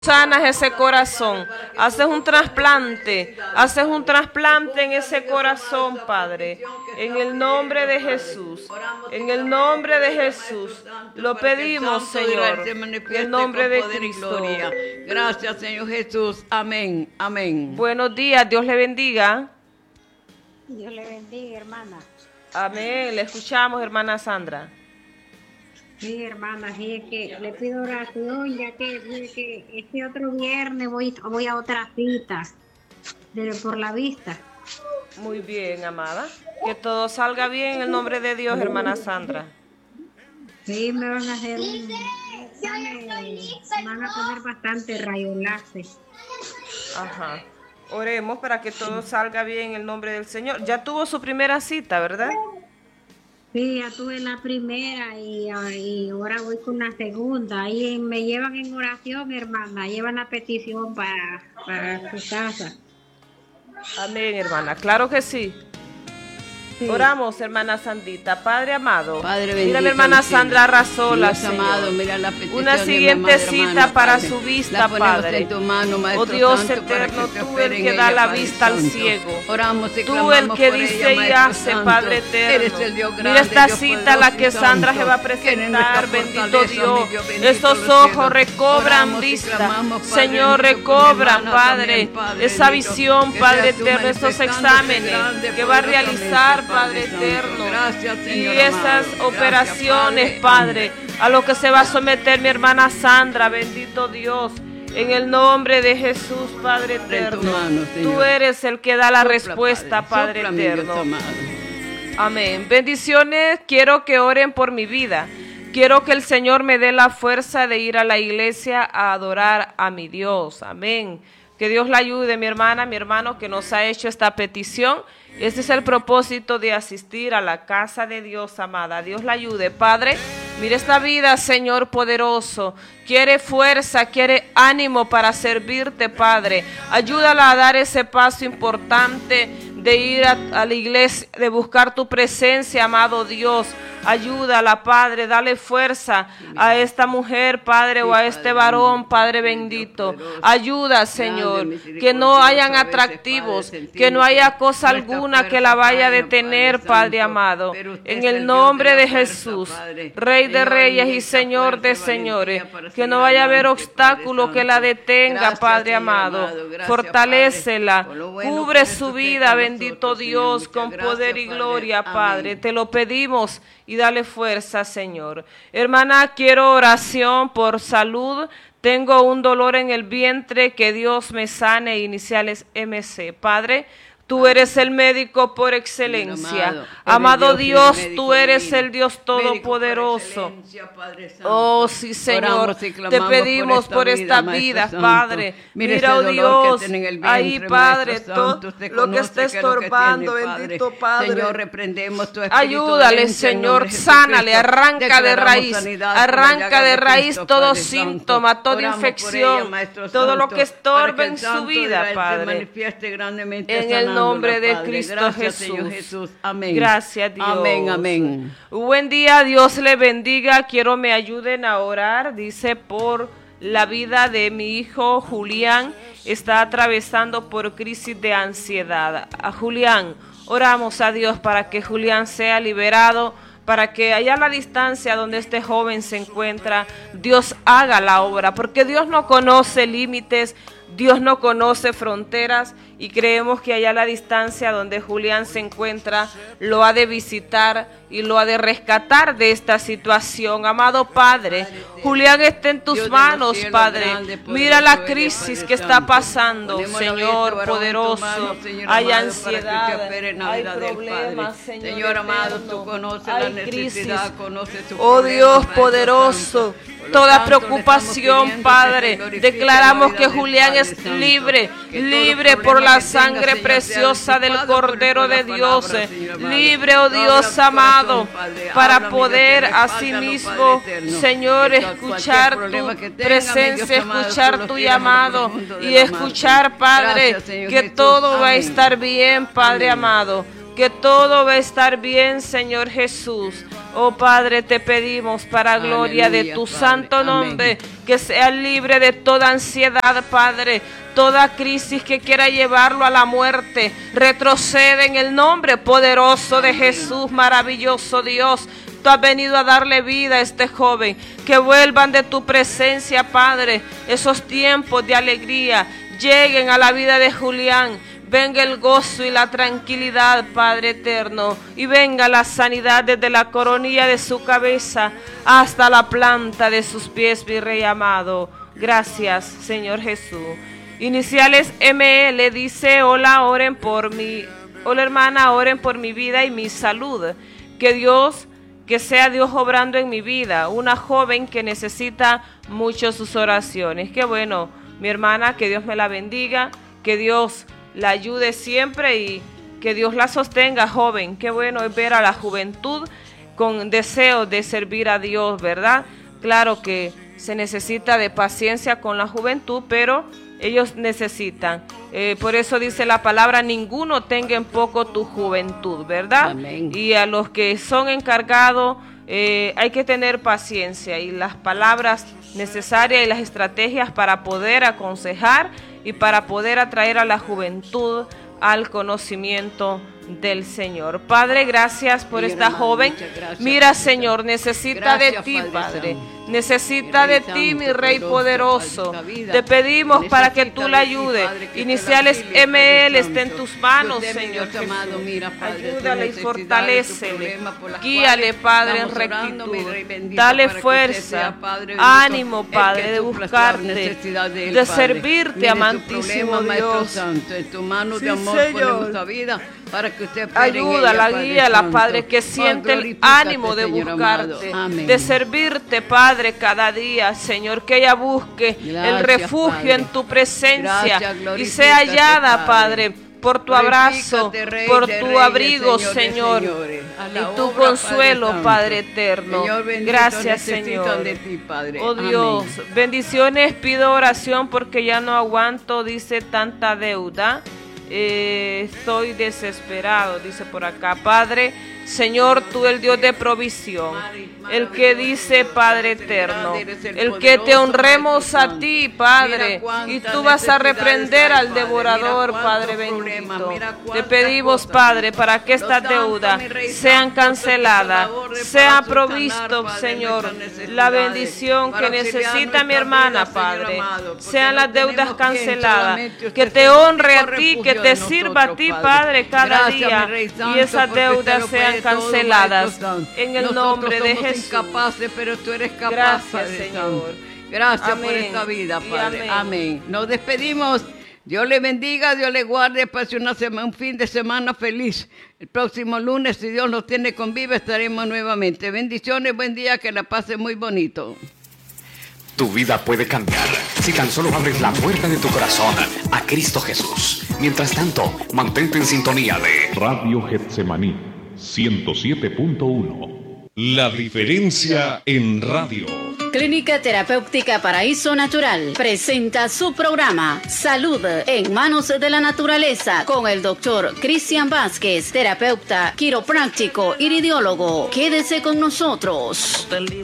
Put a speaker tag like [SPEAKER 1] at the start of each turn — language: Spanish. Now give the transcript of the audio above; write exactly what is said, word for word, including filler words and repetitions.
[SPEAKER 1] sanas ese corazón, haces un trasplante, haces un trasplante en ese corazón, Padre, en el nombre de Jesús, en el nombre de Jesús, lo pedimos, Señor, en el nombre de Cristo.
[SPEAKER 2] Gracias, Señor Jesús, amén, amén.
[SPEAKER 1] Buenos días, Dios le bendiga.
[SPEAKER 3] Dios le bendiga, hermana.
[SPEAKER 1] Amén, le escuchamos, hermana Sandra.
[SPEAKER 3] Sí, hermana, sí, es que le pido oración, ya que, que este otro viernes voy, voy a otra cita de, por la vista.
[SPEAKER 1] Muy bien, amada. Que todo salga bien en el nombre de Dios, hermana Sandra.
[SPEAKER 3] Sí, me van a hacer un... Me van a poner bastante rayos láser.
[SPEAKER 1] Ajá. Oremos para que todo salga bien en el nombre del Señor. Ya tuvo su primera cita, ¿verdad?
[SPEAKER 3] Sí, ya tuve la primera y, y ahora voy con la segunda. Ahí me llevan en oración, hermana. Llevan la petición para, para su casa.
[SPEAKER 1] Amén, hermana. Claro que sí. Sí. Oramos, hermana Sandita. Padre amado,
[SPEAKER 2] Padre bendito,
[SPEAKER 1] mira mi hermana Sandra Razola,
[SPEAKER 2] Dios amado, mira la petición
[SPEAKER 1] una siguiente
[SPEAKER 2] de
[SPEAKER 1] cita
[SPEAKER 2] hermana,
[SPEAKER 1] para
[SPEAKER 2] Padre.
[SPEAKER 1] su vista, Padre.
[SPEAKER 2] En tu mano,
[SPEAKER 1] oh Dios
[SPEAKER 2] Santo,
[SPEAKER 1] eterno,
[SPEAKER 2] que
[SPEAKER 1] tú el que da la vista al ciego.
[SPEAKER 2] Oramos y
[SPEAKER 1] tú el que dice ella, y hace, Santo. Padre eterno.
[SPEAKER 2] Eres el Dios grande,
[SPEAKER 1] mira esta
[SPEAKER 2] Dios
[SPEAKER 1] cita, la que Sandra
[SPEAKER 2] Santo.
[SPEAKER 1] se va a presentar, bendito Dios.
[SPEAKER 2] Dios bendito
[SPEAKER 1] Esos ojos recobran vista, clamamos, Señor, recobran, Padre, Padre, esa visión, Padre eterno, esos exámenes que va a realizar, Padre eterno.
[SPEAKER 2] Gracias,
[SPEAKER 1] y esas amado. operaciones, Gracias, Padre, a lo que se va a someter mi hermana Sandra, bendito Dios, en el nombre de Jesús, Padre eterno. Mano, tú eres el que da la Sopla, respuesta, Padre, Padre eterno. Amén. Bendiciones, quiero que oren por mi vida. Quiero que el Señor me dé la fuerza de ir a la iglesia a adorar a mi Dios. Amén. Que Dios la ayude, mi hermana, mi hermano, que nos ha hecho esta petición. Este es el propósito de asistir a la casa de Dios, amada. Dios la ayude, Padre. Mire esta vida, Señor poderoso. Quiere fuerza, quiere ánimo para servirte, Padre. Ayúdala a dar ese paso importante de ir a, a la iglesia, de buscar tu presencia, amado Dios. Ayúdala, Padre, dale fuerza a esta mujer, Padre, o a este varón, Padre bendito. Ayuda, Señor, que no hayan atractivos, que no haya cosa alguna que la vaya a detener, Padre amado. En el nombre de Jesús, Rey de Reyes y Señor de Señores, que no vaya a haber obstáculo que la detenga, Padre amado. Fortalécela, cubre su vida, bendito Dios, con poder y gloria, Padre. Te lo pedimos y dale fuerza, Señor. Hermana, quiero oración por salud. Tengo un dolor en el vientre, que Dios me sane, iniciales M C. Padre, tú eres el médico por excelencia. Amado, amado Dios, Dios tú eres divino. El Dios todopoderoso. Oh, sí, Señor. Te pedimos por esta vida, vida Padre. Mira, Mira oh Dios, vientre, ahí, Padre, todo lo que está estorbando, tiene, bendito Padre.
[SPEAKER 2] Señor, reprendemos tu
[SPEAKER 1] ayúdale, Señor, sánale, arranca de raíz, arranca de raíz todo síntoma, toda infección, todo lo que estorba en su vida, Padre. En el nombre de Padre. Cristo Gracias, Jesús.
[SPEAKER 2] Señor Jesús. Amén.
[SPEAKER 1] Gracias, Dios.
[SPEAKER 2] Amén, amén.
[SPEAKER 1] Buen día, Dios le bendiga. Quiero me ayuden a orar. Dice, por la vida de mi hijo Julián. Está atravesando por crisis de ansiedad. A Julián, oramos a Dios para que Julián sea liberado, para que allá a la distancia donde este joven se encuentra, Dios haga la obra, porque Dios no conoce límites, Dios no conoce fronteras, y creemos que allá a la distancia donde Julián se encuentra, lo ha de visitar y lo ha de rescatar de esta situación. Amado Padre, Julián está en tus manos, Padre. Mira la crisis que está pasando, Señor poderoso. Hay ansiedad, hay problemas, Señor.
[SPEAKER 2] Señor amado, tú conoces la necesidad, conoces su
[SPEAKER 1] oh Dios poderoso, toda preocupación, Padre. Declaramos que Julián es libre, libre por la sangre preciosa del Cordero de Dios. Libre, oh Dios amado, para poder asimismo, Señor, escuchar tu presencia, escuchar tu llamado y escuchar, Padre, que todo va a estar bien, Padre amado. Que todo va a estar bien, Señor Jesús. Oh Padre, te pedimos para gloria Aleluya, de tu Padre, santo nombre, amén. Que sea libre de toda ansiedad, Padre, toda crisis que quiera llevarlo a la muerte, retrocede en el nombre poderoso amén. De Jesús, maravilloso Dios. Tú has venido a darle vida a este joven, que vuelvan de tu presencia, Padre, esos tiempos de alegría, lleguen a la vida de Julián. Venga el gozo y la tranquilidad, Padre eterno, y venga la sanidad desde la coronilla de su cabeza hasta la planta de sus pies, mi Rey amado. Gracias, Señor Jesús. Iniciales M L dice, hola, oren por mi, hola hermana, oren por mi vida y mi salud. Que Dios, que sea Dios obrando en mi vida. Una joven que necesita mucho sus oraciones. Qué bueno, mi hermana, que Dios me la bendiga, que Dios la ayude siempre y que Dios la sostenga, joven. Qué bueno es ver a la juventud con deseo de servir a Dios, ¿verdad? Claro que se necesita de paciencia con la juventud, pero ellos necesitan. Eh, por eso dice la palabra, ninguno tenga en poco tu juventud, ¿verdad? Amén. Y a los que son encargados, eh, hay que tener paciencia y las palabras necesarias y las estrategias para poder aconsejar y para poder atraer a la juventud al conocimiento del Señor. Padre, gracias por Mira, esta hermano, joven. Mira, Señor, necesita gracias, de ti, Padre. Necesita de ti, mi Rey poderoso. Te pedimos para que tú la ayudes. Iniciales M L está en tus manos, Señor Jesús. Ayúdale y fortalécele. Guíale, Padre, en rectitud. Dale fuerza, ánimo, Padre, de buscarte, de servirte, amantísimo Dios.
[SPEAKER 2] En tu mano de amor ponemos nuestra vida. Para que usted
[SPEAKER 1] ayúdala, guíala, Padre, que siente el ánimo de buscarte, de servirte, Padre, cada día, Señor, que ella busque gracias, el refugio Padre. En tu presencia gracias, y sea hallada, Padre, por tu abrazo, rey, por tu reyes, abrigo, Señor, Señor y tu obra, consuelo, Padre, Padre eterno. Señor, gracias, Señor. De ti, Padre. Oh Dios, amén. Bendiciones, pido oración porque ya no aguanto, dice, tanta deuda. Eh, estoy desesperado, dice por acá. Padre, Señor, tú el Dios de provisión, el que dice, Padre eterno, el que te honremos a ti, Padre, y tú vas a reprender al devorador, Padre bendito. Te pedimos, Padre, para que estas deudas sean canceladas, sea provisto, Señor, la bendición que necesita mi hermana, Padre, sean las deudas canceladas, que te honre a ti, que te sirva a ti, Padre, cada día, y esas deudas sean canceladas en el nombre de Jesús.
[SPEAKER 2] Incapaces, pero tú eres capaz,
[SPEAKER 1] gracias,
[SPEAKER 2] Padre
[SPEAKER 1] Señor.
[SPEAKER 2] Santo. Gracias amén. Por esta vida, Padre. Amén. Amén. Nos despedimos. Dios le bendiga, Dios le guarde, pase una semana, un fin de semana feliz. El próximo lunes, si Dios nos tiene con vida, estaremos nuevamente. Bendiciones, buen día, que la pase muy bonito.
[SPEAKER 4] Tu vida puede cambiar si tan solo abres la puerta de tu corazón a Cristo Jesús. Mientras tanto, mantente en sintonía de
[SPEAKER 5] Radio Getsemaní ciento siete punto uno. La diferencia en radio.
[SPEAKER 6] Clínica Terapéutica Paraíso Natural presenta su programa Salud en Manos de la Naturaleza con el doctor Cristian Vázquez, terapeuta, quiropráctico, iridiólogo. Quédese con nosotros.